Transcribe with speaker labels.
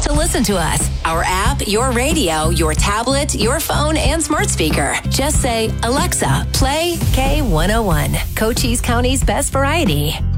Speaker 1: to listen to us. Our app, your radio, your tablet, your phone, and smart speaker. Just say, Alexa, play K101, Cochise County's best variety.